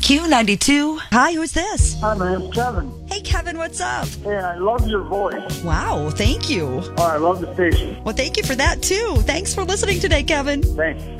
Q92. Hi, who's this? Hi, my name's Kevin. Hey, Kevin, what's up? Hey, I love your voice. Wow, thank you. Oh, I love the station. Well, thank you for that, too. Thanks for listening today, Kevin. Thanks.